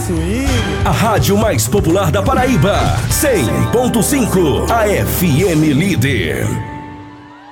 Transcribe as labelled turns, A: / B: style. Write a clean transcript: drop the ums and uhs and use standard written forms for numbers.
A: swing.
B: A rádio mais popular da Paraíba. 100.5. A FM Líder.